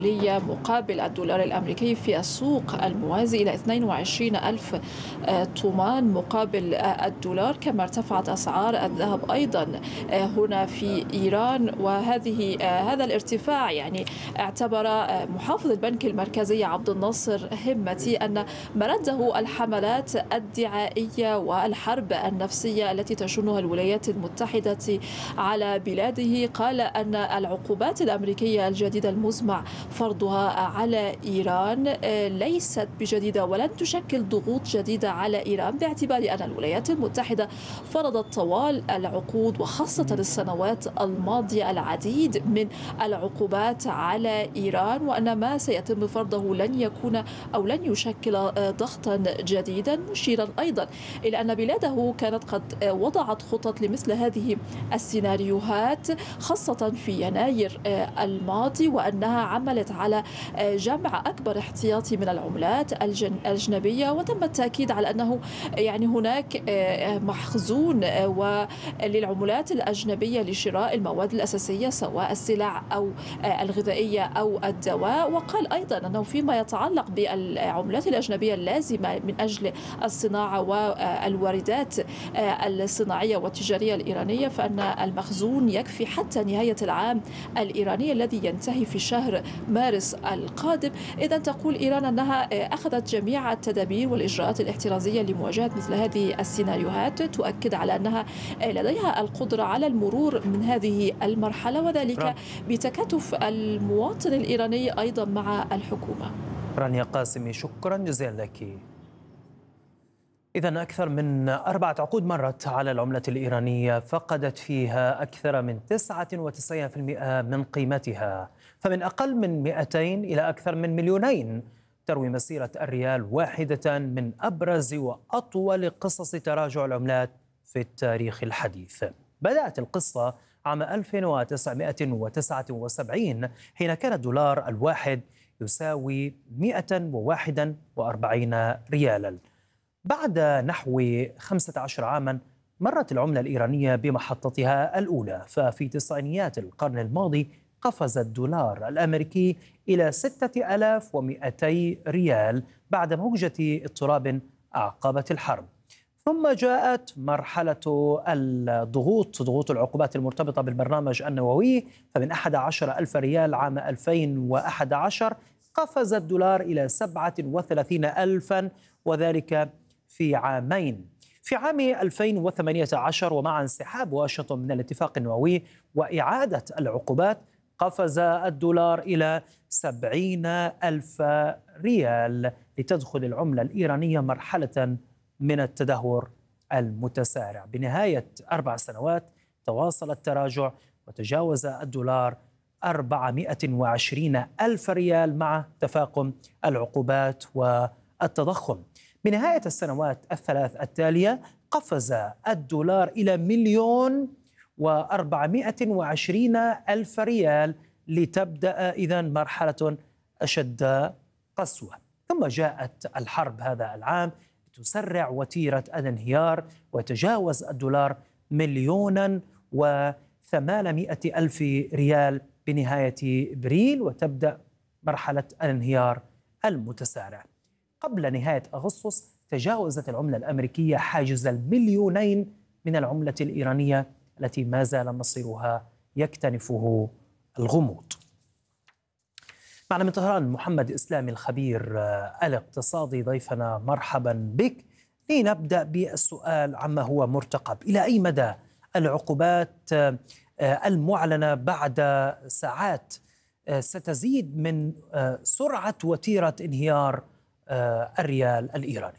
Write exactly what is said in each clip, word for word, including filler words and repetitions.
مقابل الدولار الأمريكي في السوق الموازي إلى اثنين وعشرين ألف طومان مقابل الدولار. كما ارتفعت أسعار الذهب أيضا هنا في إيران، وهذه هذا الارتفاع يعني اعتبر محافظ البنك المركزي عبد الناصر همتي أن مرده الحملات الدعائية والحرب النفسية التي تشنها الولايات المتحدة على بلاده. قال أن العقوبات الأمريكية الجديدة المزمع فرضها على إيران ليست بجديدة ولن تشكل ضغوط جديدة على إيران، باعتبار أن الولايات المتحدة فرضت طوال العقود وخاصة السنوات الماضية العديد من العقوبات على إيران، وأن ما سيتم فرضه لن يكون أو لن يشكل ضغطا جديدا، مشيرا أيضا إلى أن بلاده كانت قد وضعت خطط لمثل هذه السيناريوهات خاصة في يناير الماضي، وأنها عملت على جمع أكبر احتياطي من العملات الأجنبية. وتم التأكيد على أنه يعني هناك مخزون للعملات الأجنبية لشراء المواد الأساسية سواء السلع أو الغذائية أو الدواء. وقال أيضا أنه فيما يتعلق بالعملات الأجنبية اللازمة من أجل الصناعة والواردات الصناعية والتجارية الإيرانية فأن المخزون يكفي حتى نهاية العام الإيراني الذي ينتهي في شهر مارس القادم. إذا تقول إيران أنها أخذت جميع التدابير والإجراءات الاحترازية لمواجهة مثل هذه السيناريوهات، تؤكد على أنها لديها القدرة على المرور من هذه المرحلة، وذلك بتكاتف المواطن الإيراني أيضا مع الحكومة. رانيا قاسمي، شكرا جزيلا لك. إذن أكثر من أربعة عقود مرت على العملة الإيرانية فقدت فيها أكثر من تسعة وتسعين بالمئة من قيمتها، فمن أقل من مئتين إلى أكثر من مليونين تروي مسيرة الريال واحدة من أبرز وأطول قصص تراجع العملات في التاريخ الحديث. بدأت القصة عام ألف وتسعمئة وتسعة وسبعين حين كان الدولار الواحد يساوي مئة وواحد وأربعين ريالا. بعد نحو خمسة عشر عاما مرت العملة الإيرانية بمحطتها الأولى، ففي تسعينيات القرن الماضي قفز الدولار الأمريكي إلى ستة آلاف ومئتي ريال بعد موجة اضطراب أعقبت الحرب. ثم جاءت مرحلة الضغوط، ضغوط العقوبات المرتبطة بالبرنامج النووي، فمن أحد عشر ألف ريال عام ألفين وأحد عشر قفز الدولار إلى سبعة وثلاثين ألفا، وذلك في عامين. في عام ألفين وثمانية عشر ومع انسحاب واشنطن من الاتفاق النووي وإعادة العقوبات قفز الدولار إلى سبعين ألف ريال، لتدخل العملة الإيرانية مرحلة من التدهور المتسارع. بنهاية أربع سنوات تواصل التراجع وتجاوز الدولار أربعمئة وعشرين ألف ريال مع تفاقم العقوبات والتضخم. بنهاية السنوات الثلاث التالية قفز الدولار إلى مليون وأربعمئة وعشرين ألف ريال، لتبدأ إذن مرحلة أشد قسوة. ثم جاءت الحرب هذا العام تسرع وتيرة الانهيار، وتجاوز الدولار مليونا وثمانمئة ألف ريال بنهاية إبريل، وتبدأ مرحلة الانهيار المتسارع. قبل نهاية أغسطس تجاوزت العملة الأمريكية حاجز المليونين من العملة الإيرانية التي ما زال مصيرها يكتنفه الغموض. معنا من طهران محمد إسلامي الخبير الاقتصادي ضيفنا، مرحبا بك. لنبدأ بالسؤال عما هو مرتقب: إلى أي مدى العقوبات المعلنة بعد ساعات ستزيد من سرعة وتيرة انهيار الريال الإيراني؟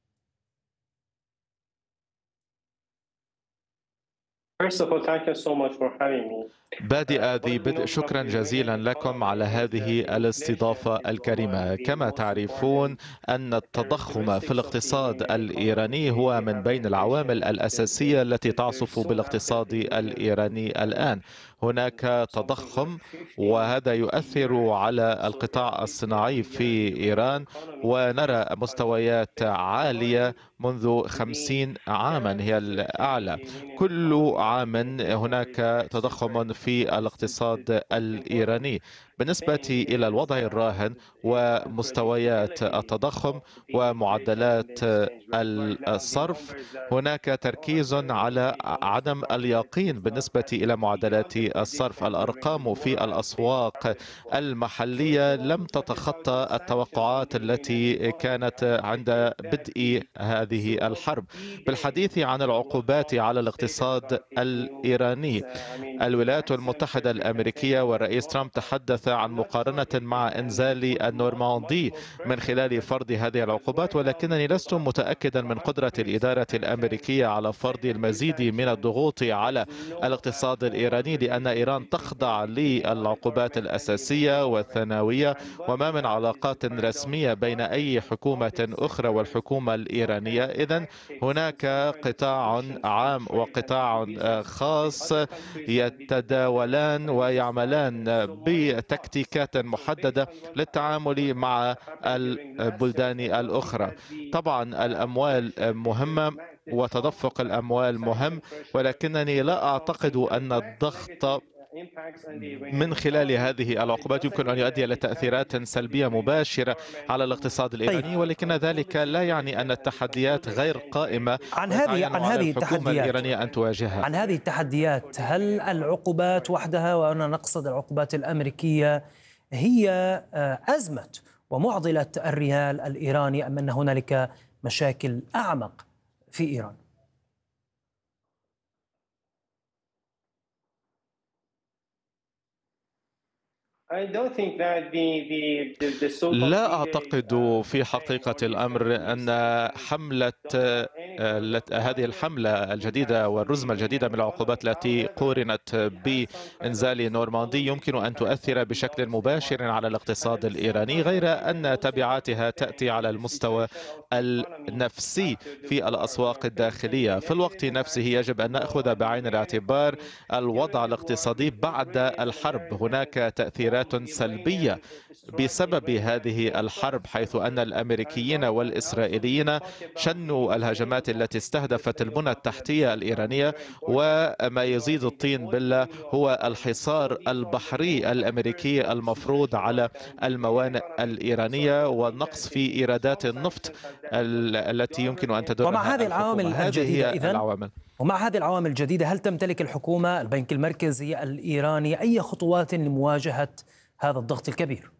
بادئ ذي بدء، شكرا جزيلا لكم على هذه الاستضافة الكريمة. كما تعرفون أن التضخم في الاقتصاد الإيراني هو من بين العوامل الأساسية التي تعصف بالاقتصاد الإيراني الآن. هناك تضخم وهذا يؤثر على القطاع الصناعي في إيران، ونرى مستويات عالية منذ خمسين عاما، هي الأعلى. كل عام هناك تضخم في الاقتصاد الإيراني. بالنسبة إلى الوضع الراهن ومستويات التضخم ومعدلات الصرف، هناك تركيز على عدم اليقين بالنسبة إلى معدلات الصرف. الأرقام في الأسواق المحلية لم تتخطى التوقعات التي كانت عند بدء هذه الحرب. بالحديث عن العقوبات على الاقتصاد الإيراني، الولايات المتحدة الأمريكية والرئيس ترامب تحدث عن مقارنة مع إنزال النورماندي من خلال فرض هذه العقوبات، ولكنني لست متأكدا من قدرة الإدارة الأمريكية على فرض المزيد من الضغوط على الاقتصاد الإيراني، لأن إيران تخضع للعقوبات الأساسية والثانوية، وما من علاقات رسمية بين أي حكومة أخرى والحكومة الإيرانية. إذن هناك قطاع عام وقطاع خاص يتداولان ويعملان بتكتيكات محددة للتعامل مع البلدان الأخرى. طبعا الأموال مهمة وتدفق الأموال مهم، ولكنني لا أعتقد أن الضغط من خلال هذه العقوبات يمكن أن يؤدي إلى تأثيرات سلبية مباشرة على الاقتصاد الإيراني، ولكن ذلك لا يعني أن التحديات غير قائمة عن هذه عن هذه الحكومة الإيرانية أن تواجهها. عن هذه التحديات، هل العقوبات وحدها، وأنا نقصد العقوبات الأمريكية، هي أزمة ومعضلة الريال الإيراني، أم أن هنالك مشاكل أعمق في إيران؟ لا أعتقد في حقيقة الأمر أن حملة هذه الحملة الجديدة والرزمة الجديدة من العقوبات التي قورنت بإنزال نورماندي يمكن أن تؤثر بشكل مباشر على الاقتصاد الإيراني، غير أن تبعاتها تأتي على المستوى النفسي في الأسواق الداخلية. في الوقت نفسه يجب أن نأخذ بعين الاعتبار الوضع الاقتصادي بعد الحرب. هناك تأثيرات سلبية بسبب هذه الحرب، حيث أن الأمريكيين والإسرائيليين شنوا الهجمات التي استهدفت البنى التحتية الإيرانية، وما يزيد الطين بلة هو الحصار البحري الأمريكي المفروض على الموانئ الإيرانية والنقص في إيرادات النفط التي يمكن أن تدرها. ومع هذه العوامل الجديدة إذن العوامل. ومع هذه العوامل الجديدة، هل تمتلك الحكومة البنك المركزي الإيراني أي خطوات لمواجهة هذا الضغط الكبير؟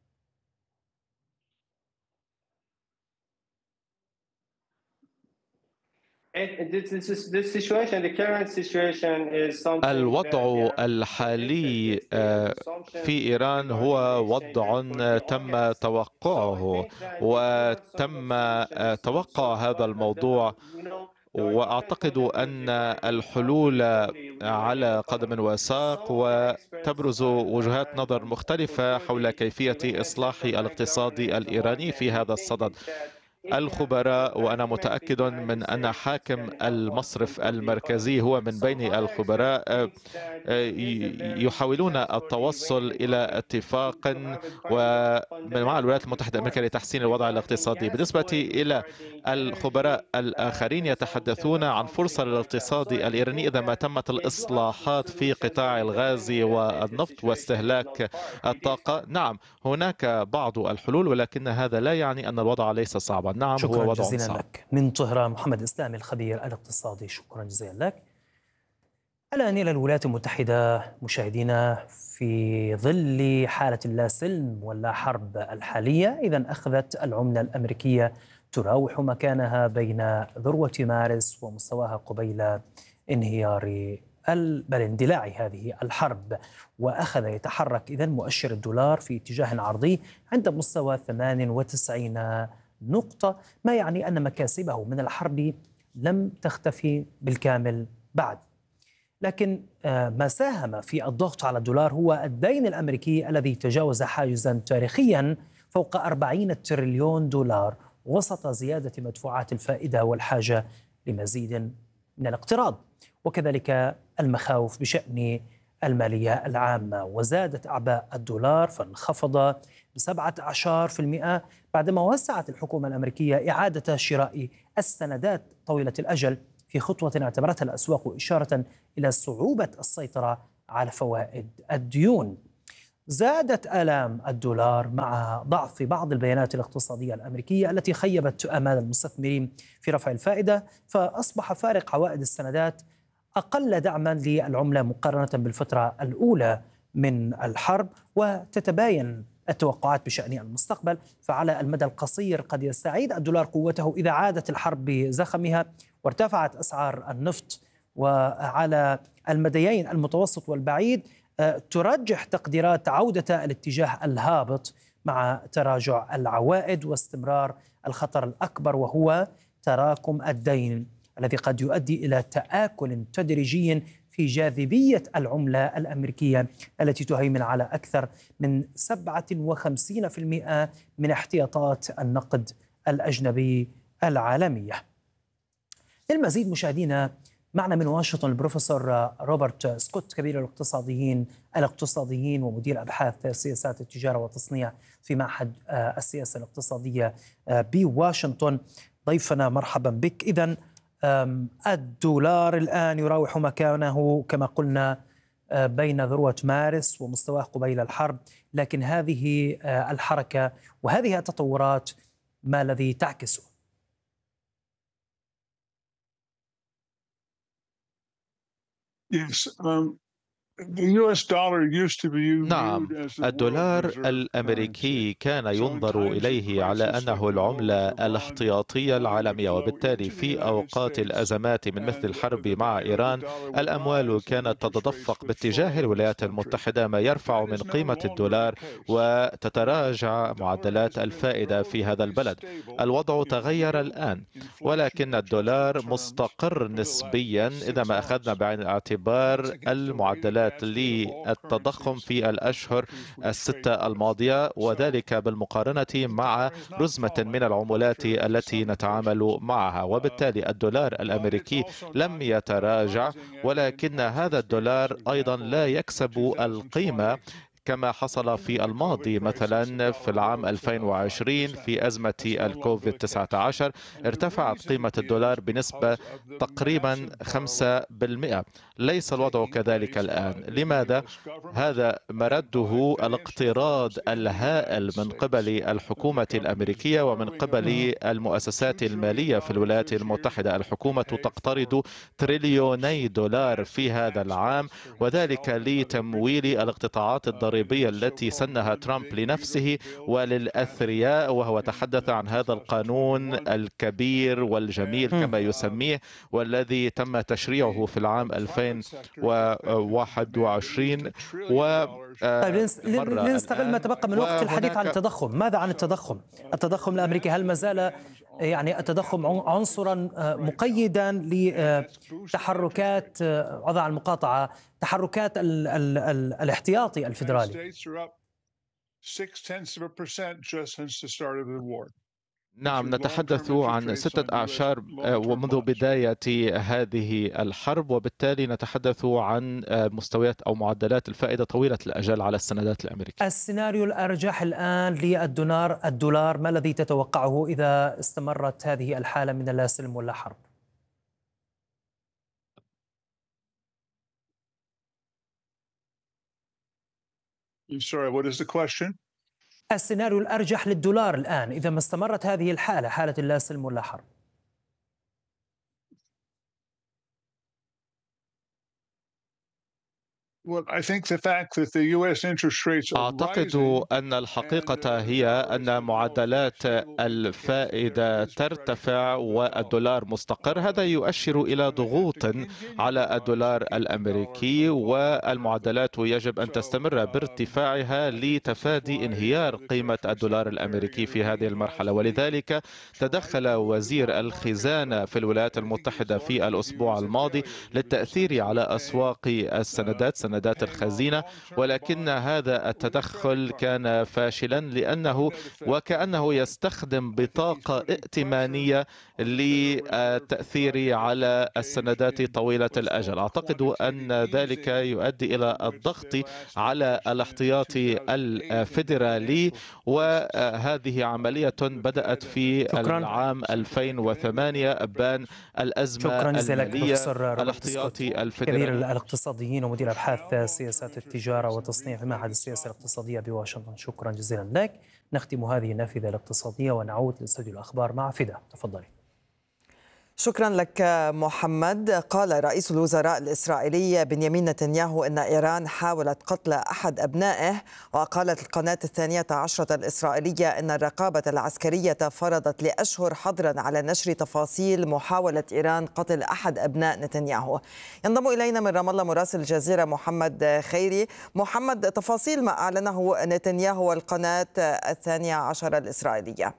الوضع الحالي في إيران هو وضع تم توقعه، وتم توقع هذا الموضوع، وأعتقد أن الحلول على قدم وساق، وتبرز وجهات نظر مختلفة حول كيفية إصلاح الاقتصاد الإيراني في هذا الصدد. الخبراء، وأنا متأكد من أن حاكم المصرف المركزي هو من بين الخبراء، يحاولون التوصل إلى اتفاق مع الولايات المتحدة الأمريكية لتحسين الوضع الاقتصادي. بالنسبة إلى الخبراء الآخرين يتحدثون عن فرصة للاقتصاد الإيراني إذا ما تمت الإصلاحات في قطاع الغاز والنفط واستهلاك الطاقة. نعم، هناك بعض الحلول، ولكن هذا لا يعني أن الوضع ليس صعبا. نعم، شكرا هو وضع جزيلا صعب. لك. من طهران محمد إسلامي الخبير الاقتصادي، شكرا جزيلا لك. الآن إلى الولايات المتحدة مشاهدينا، في ظل حالة اللا سلم واللا حرب الحالية، إذا أخذت العملة الأمريكية تراوح مكانها بين ذروة مارس ومستواها قبيل انهيار بل اندلاع هذه الحرب، وأخذ يتحرك إذن مؤشر الدولار في اتجاه عرضي عند مستوى ثمانية وتسعين نقطة، ما يعني أن مكاسبه من الحرب لم تختفي بالكامل بعد. لكن ما ساهم في الضغط على الدولار هو الدين الأمريكي الذي تجاوز حاجزا تاريخيا فوق أربعين تريليون دولار وسط زيادة مدفوعات الفائدة والحاجة لمزيد من الاقتراض، وكذلك المخاوف بشأن المالية العامة. وزادت أعباء الدولار فانخفض بسبعة عشر بالمئة بعدما وسعت الحكومة الأمريكية إعادة شراء السندات طويلة الأجل في خطوة اعتبرتها الأسواق إشارة إلى صعوبة السيطرة على فوائد الديون. زادت آلام الدولار مع ضعف بعض البيانات الاقتصادية الأمريكية التي خيبت آمال المستثمرين في رفع الفائدة، فأصبح فارق عوائد السندات أقل دعما للعملة مقارنة بالفترة الأولى من الحرب، وتتباين التوقعات بشأن المستقبل. فعلى المدى القصير قد يستعيد الدولار قوته إذا عادت الحرب بزخمها وارتفعت أسعار النفط، وعلى المديين المتوسط والبعيد ترجح تقديرات عودة الاتجاه الهابط مع تراجع العوائد واستمرار الخطر الأكبر، وهو تراكم الدين الذي قد يؤدي إلى تآكل تدريجي في جاذبية العملة الأمريكية التي تهيمن على أكثر من سبعة وخمسين بالمئة من احتياطات النقد الأجنبي العالمية. للمزيد مشاهدينا، معنا من واشنطن البروفيسور روبرت سكوت، كبير الاقتصاديين الاقتصاديين ومدير أبحاث سياسات التجارة والتصنيع في معهد السياسة الاقتصادية بواشنطن. ضيفنا مرحبا بك. إذن الدولار الآن يراوح مكانه كما قلنا بين ذروة مارس ومستواه قبيل الحرب، لكن هذه الحركة وهذه التطورات ما الذي تعكسه؟ Yes, um, the U S dollar used to be نعم، الدولار الأمريكي كان ينظر إليه على أنه العملة الاحتياطية العالمية، وبالتالي في أوقات الأزمات من مثل الحرب مع إيران الأموال كانت تتدفق باتجاه الولايات المتحدة، ما يرفع من قيمة الدولار وتتراجع معدلات الفائدة في هذا البلد. الوضع تغير الآن، ولكن الدولار مستقر نسبيا إذا ما أخذنا بعين الاعتبار المعدلات للتضخم في الأشهر الستة الماضية، وذلك بالمقارنة مع رزمة من العملات التي نتعامل معها. وبالتالي الدولار الأمريكي لم يتراجع، ولكن هذا الدولار أيضا لا يكسب القيمة كما حصل في الماضي. مثلا في العام ألفين وعشرين في أزمة الكوفيد تسعة عشر ارتفعت قيمة الدولار بنسبة تقريبا خمسة بالمئة. ليس الوضع كذلك الآن. لماذا؟ هذا مرده الاقتراض الهائل من قبل الحكومة الأمريكية ومن قبل المؤسسات المالية في الولايات المتحدة. الحكومة تقترض تريليوني دولار في هذا العام، وذلك لتمويل الاقتطاعات الضريبية التي سنها ترامب لنفسه وللأثرياء، وهو تحدث عن هذا القانون الكبير والجميل كما يسميه، والذي تم تشريعه في العام ألفين وواحد وعشرين. و طيب لنستغل ما تبقى من وقت الحديث عن التضخم. ماذا عن التضخم؟ التضخم الأمريكي هل ما زال يعني التضخم عنصرا مقيدا لتحركات، أضع المقاطعة، تحركات ال ال ال الاحتياطي الفيدرالي؟ نعم، نتحدث عن ستة أعشار ومنذ بداية هذه الحرب، وبالتالي نتحدث عن مستويات أو معدلات الفائدة طويلة الأجل على السندات الأمريكية. السيناريو الأرجح الآن للدولار الدولار ما الذي تتوقعه إذا استمرت هذه الحالة من لا سلم ولا حرب؟ Sorry, what is the question? السيناريو الأرجح للدولار الآن إذا ما استمرت هذه الحالة، حالة لا سلم ولا حرب. أعتقد أن الحقيقة هي أن معدلات الفائدة ترتفع والدولار مستقر. هذا يؤشر إلى ضغوط على الدولار الأمريكي، والمعدلات يجب أن تستمر بارتفاعها لتفادي انهيار قيمة الدولار الأمريكي في هذه المرحلة. ولذلك تدخل وزير الخزانة في الولايات المتحدة في الأسبوع الماضي للتأثير على أسواق السندات، سندات الخزينة، ولكن هذا التدخل كان فاشلا لأنه وكأنه يستخدم بطاقة ائتمانية للتأثير على السندات طويلة الأجل. أعتقد أن ذلك يؤدي إلى الضغط على الاحتياطي الفيدرالي، وهذه عملية بدأت في شكراً. العام ألفين وثمانية أبان الأزمة المالية. الاحتياطي الفيدرالي كبير الاقتصاديين ومدير أبحاث باحث سياسات التجارة والتصنيع في معهد السياسة الاقتصادية بواشنطن، شكرا جزيلا لك. نختم هذه النافذة الاقتصادية ونعود لاستوديو الأخبار مع فدا، تفضلي. شكرا لك محمد. قال رئيس الوزراء الإسرائيلي بنيامين نتنياهو أن إيران حاولت قتل أحد أبنائه، وقالت القناة الثانية عشرة الإسرائيلية أن الرقابة العسكرية فرضت لأشهر حظرا على نشر تفاصيل محاولة إيران قتل أحد أبناء نتنياهو. ينضم إلينا من رام الله مراسل الجزيرة محمد خيري. محمد، تفاصيل ما أعلنه نتنياهو والقناة الثانية عشرة الإسرائيلية.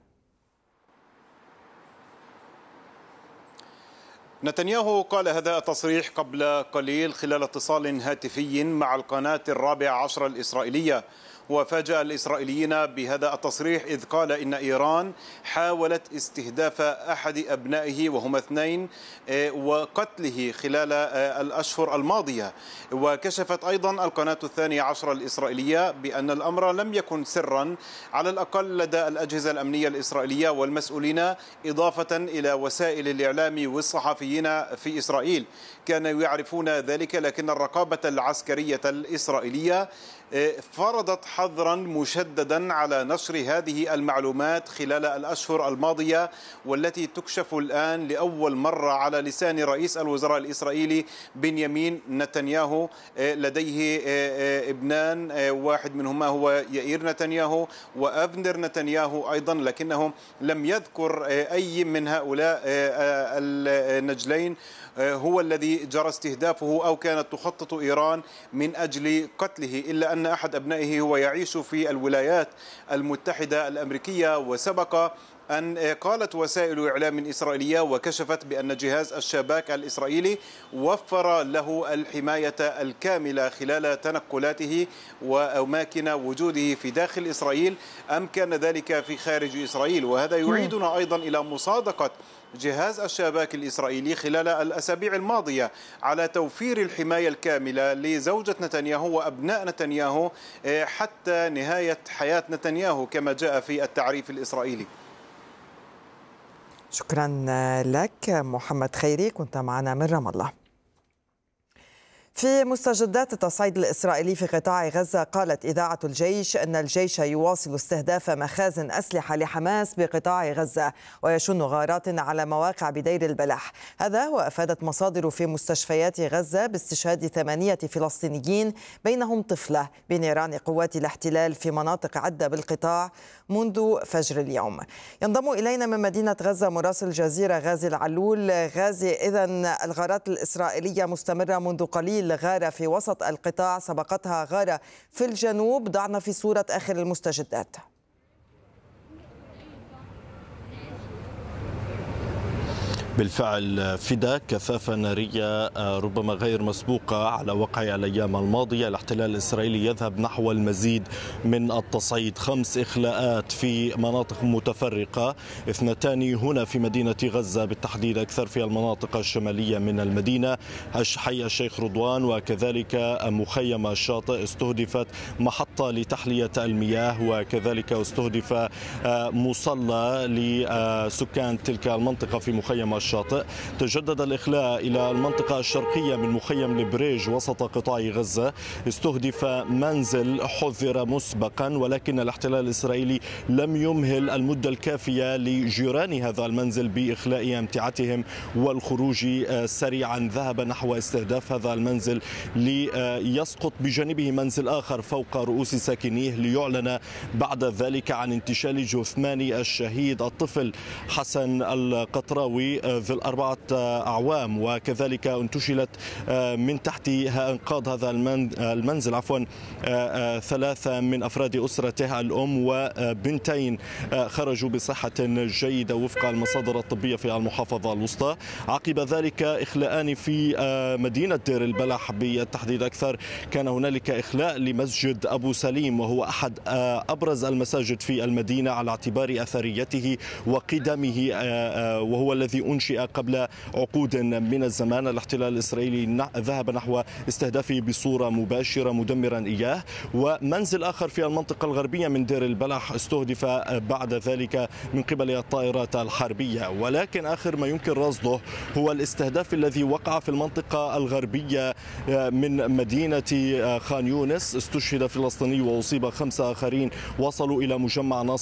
نتنياهو قال هذا التصريح قبل قليل خلال اتصال هاتفي مع القناة الرابعة عشر الإسرائيلية، وفاجأ الإسرائيليين بهذا التصريح إذ قال إن إيران حاولت استهداف أحد أبنائه وهما اثنين وقتله خلال الأشهر الماضية. وكشفت أيضا القناة الثانية عشر الإسرائيلية بأن الأمر لم يكن سرا على الأقل لدى الأجهزة الأمنية الإسرائيلية والمسؤولين، إضافة إلى وسائل الإعلام والصحفيين في إسرائيل. كانوا يعرفون ذلك، لكن الرقابة العسكرية الإسرائيلية فرضت حظرا مشددا على نشر هذه المعلومات خلال الأشهر الماضية، والتي تكشف الآن لأول مرة على لسان رئيس الوزراء الإسرائيلي بنيامين نتنياهو. لديه ابنان، واحد منهما هو يائير نتنياهو وأفنر نتنياهو أيضا، لكنه لم يذكر أي من هؤلاء النجلين هو الذي جرى استهدافه أو كانت تخطط إيران من أجل قتله، إلا أن أحد أبنائه هو يعيش في الولايات المتحدة الأمريكية. وسبق أن قالت وسائل إعلام إسرائيلية وكشفت بأن جهاز الشباك الإسرائيلي وفر له الحماية الكاملة خلال تنقلاته وأماكن وجوده في داخل إسرائيل أم كان ذلك في خارج إسرائيل. وهذا يعيدنا أيضا إلى مصادقة جهاز الشباك الإسرائيلي خلال الأسابيع الماضية على توفير الحماية الكاملة لزوجة نتنياهو وأبناء نتنياهو حتى نهاية حياة نتنياهو كما جاء في التعريف الإسرائيلي. شكرا لك محمد خيري، كنت معنا من رام الله. في مستجدات التصعيد الإسرائيلي في قطاع غزة، قالت إذاعة الجيش أن الجيش يواصل استهداف مخازن أسلحة لحماس بقطاع غزة ويشن غارات على مواقع بدير البلح. هذا وأفادت مصادر في مستشفيات غزة باستشهاد ثمانية فلسطينيين بينهم طفلة بنيران قوات الاحتلال في مناطق عدة بالقطاع منذ فجر اليوم. ينضم إلينا من مدينة غزة مراسل الجزيرة غازي العلول. غازي، إذن الغارات الإسرائيلية مستمرة منذ قليل، غارة في وسط القطاع سبقتها غارة في الجنوب. ضعنا في صورة آخر المستجدات. بالفعل فدا كثافة نارية ربما غير مسبوقة على وقع الأيام الماضية. الاحتلال الإسرائيلي يذهب نحو المزيد من التصعيد، خمس إخلاءات في مناطق متفرقة، اثنتان هنا في مدينة غزة بالتحديد، أكثر في المناطق الشمالية من المدينة، حي الشيخ رضوان وكذلك مخيم الشاطئ استهدفت محطة لتحلية المياه، وكذلك استهدف مصلى لسكان تلك المنطقة في مخيم الشاطئ. تجدد الإخلاء إلى المنطقة الشرقية من مخيم البريج وسط قطاع غزة، استهدف منزل حذر مسبقا، ولكن الاحتلال الإسرائيلي لم يمهل المدة الكافية لجيران هذا المنزل بإخلاء أمتعتهم والخروج سريعا. ذهب نحو استهداف هذا المنزل ليسقط بجانبه منزل آخر فوق رؤوس ساكنيه، ليعلن بعد ذلك عن انتشال جثمان الشهيد الطفل حسن القطراوي ذي الأربعة أعوام، وكذلك انتشلت من تحتها انقاض هذا المنزل عفوا ثلاثة من أفراد أسرته، الأم وبنتين خرجوا بصحة جيدة وفق المصادر الطبية في المحافظة الوسطى. عقب ذلك إخلاءان في مدينة دير البلح بالتحديد أكثر. كان هنالك إخلاء لمسجد أبو سليم، وهو أحد أبرز المساجد في المدينة على اعتبار أثريته وقدمه، وهو الذي أنشئ أنشئ قبل عقود من الزمان. الاحتلال الإسرائيلي ذهب نحو استهدافه بصورة مباشرة مدمرا إياه. ومنزل آخر في المنطقة الغربية من دير البلح استهدف بعد ذلك من قبل الطائرات الحربية. ولكن آخر ما يمكن رصده هو الاستهداف الذي وقع في المنطقة الغربية من مدينة خان يونس. استشهد فلسطيني وأصيب خمسة آخرين. وصلوا إلى مجمع ناصر